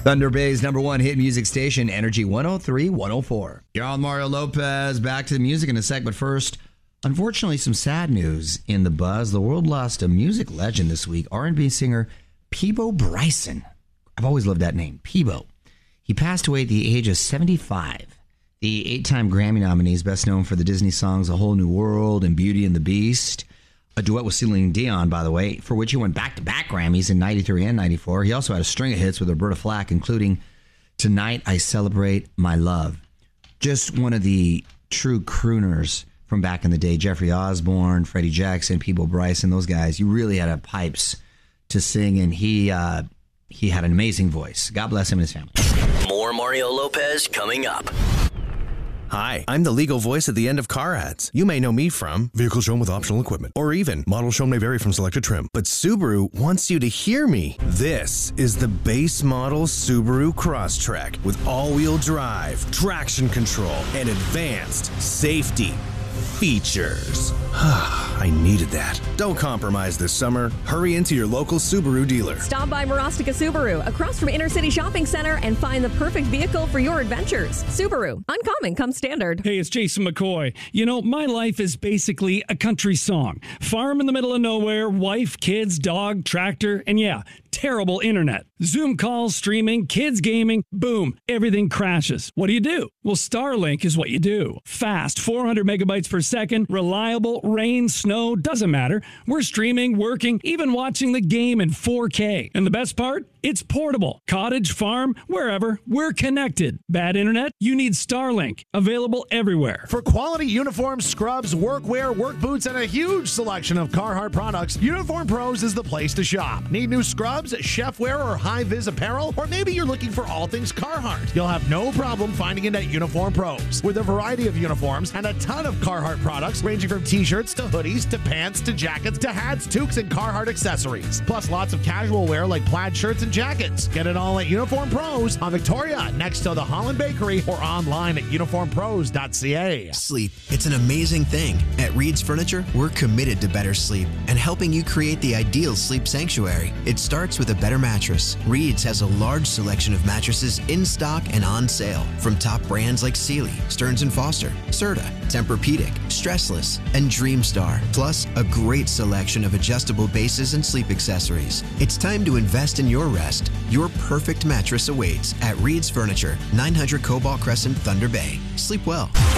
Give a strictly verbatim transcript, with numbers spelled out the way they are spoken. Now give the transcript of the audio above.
Thunder Bay's number one hit music station, Energy one oh three point one oh four. You're on Mario Lopez. Back to the music in a sec, but first, unfortunately, some sad news in the buzz. The world lost a music legend this week, R and B singer Peabo Bryson. I've always loved that name, Peabo. He passed away at the age of seventy-five. The eight-time Grammy nominee is best known for the Disney songs A Whole New World and Beauty and the Beast. A duet with Celine Dion, by the way, for which he went back-to-back Grammys in ninety-three and ninety-four. He also had a string of hits with Roberta Flack, including Tonight I Celebrate My Love. Just one of the true crooners from back in the day. Jeffrey Osborne, Freddie Jackson, Peabo Bryson, those guys. You really had a pipes to sing, and he uh, he had an amazing voice. God bless him and his family. More Mario Lopez coming up. Hi, I'm the legal voice at the end of car ads. You may know me from Vehicle Shown with Optional Equipment, or even Model Shown may vary from selected trim. But Subaru wants you to hear me. This is the base model Subaru Crosstrek with all-wheel drive, traction control, and advanced safety features. I needed that. Don't compromise this summer. Hurry into your local Subaru dealer. Stop by Marostica Subaru, across from Inner City Shopping Center, and find the perfect vehicle for your adventures. Subaru, uncommon comes standard. Hey, it's Jason McCoy. You know, my life is basically a country song. Farm in the middle of nowhere, wife, kids, dog, tractor, and yeah, terrible internet. Zoom calls, streaming, kids gaming, boom, everything crashes. What do you do? Well, Starlink is what you do. Fast, four hundred megabytes per second, reliable, rain, snow, doesn't matter. We're streaming, working, even watching the game in four K. And the best part? It's portable. Cottage, farm, wherever, we're connected. Bad internet? You need Starlink. Available everywhere. For quality uniforms, scrubs, workwear, work boots, and a huge selection of Carhartt products, Uniform Pros is the place to shop. Need new scrubs, chef wear, or high-vis apparel? Or maybe you're looking for all things Carhartt. You'll have no problem finding it at Uniform Pros. With a variety of uniforms and a ton of Carhartt products ranging from t-shirts to hoodies to pants to jackets to hats, toques, and Carhartt accessories. Plus lots of casual wear like plaid shirts and jackets. Get it all at Uniform Pros on Victoria next to the Holland Bakery or online at uniform pros dot c a. Sleep. It's an amazing thing. At Reed's Furniture, we're committed to better sleep and helping you create the ideal sleep sanctuary. It starts with a better mattress. Reed's has a large selection of mattresses in stock and on sale from top brands like Sealy, Stearns and Foster, Serta, Tempur-Pedic, Stressless, and Dreamstar. Plus, a great selection of adjustable bases and sleep accessories. It's time to invest in your rest. Your perfect mattress awaits at Reed's Furniture, nine hundred Cobalt Crescent, Thunder Bay. Sleep well.